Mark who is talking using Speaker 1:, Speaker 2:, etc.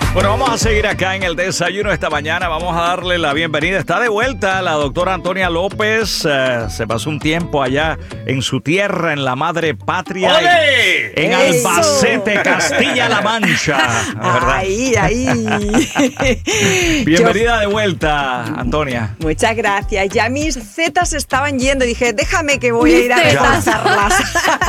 Speaker 1: Bueno, vamos a seguir acá en el desayuno esta mañana. Vamos a darle la bienvenida. Está de vuelta la doctora Antonia López. Se pasó un tiempo allá en su tierra, en la madre patria.
Speaker 2: ¡Ole!
Speaker 1: En Albacete, Castilla-La Mancha. ¿Verdad?
Speaker 3: Ahí.
Speaker 1: Bienvenida de vuelta, Antonia.
Speaker 3: Muchas gracias. Ya mis zetas estaban yendo. Dije, déjame que voy a ir a
Speaker 4: Mis zetas.
Speaker 3: reforzarlas.